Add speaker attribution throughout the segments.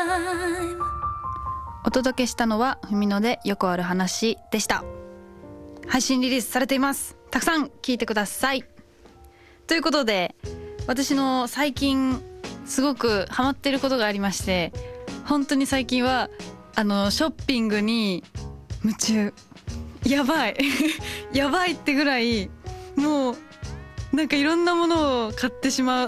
Speaker 1: time。
Speaker 2: お届けしたのはふみのでよくある話でした。配信リリースされています。たくさん聞いてください。ということで、私の最近すごくハマっていることがありまして、本当に最近はショッピングに夢中。やばいやばいってぐらい、もうなんかいろんなものを買ってしまって、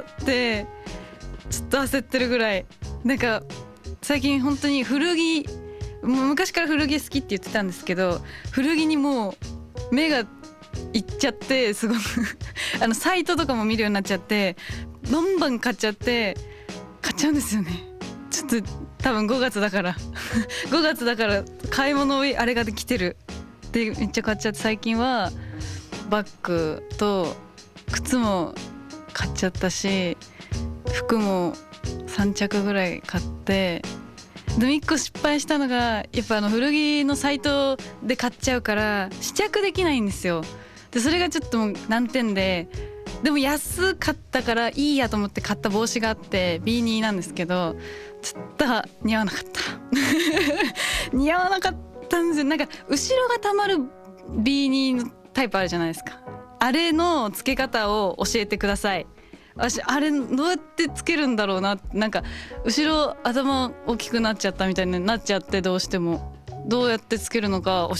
Speaker 2: ちょっと焦ってるぐらい。なんか最近本当に古着、もう昔から古着好きって言ってたんですけど、古着にもう目がいっちゃって、すごくサイトとかも見るようになっちゃって、バンバン買っちゃうんですよね。ちょっと多分5月だから5月だから買い物あれができてるで、めっちゃ買っちゃって、最近はバッグと靴も買っちゃったし、服も3着ぐらい買って、でも1個失敗したのが、やっぱ古着のサイトで買っちゃうから試着できないんですよ。でそれがちょっともう難点で、でも安かったからいいやと思って買った帽子があって、 B2 なんですけど、ちょっと似合わなかった似合わなかったんですよ。なんか後ろがたまる B2 のタイプあるじゃないですか。あれの付け方を教えてください。私あれどうやってつけるんだろうな、なんか後ろ頭大きくなっちゃったみたいになっちゃって、どうしてもどうやってつけるのか教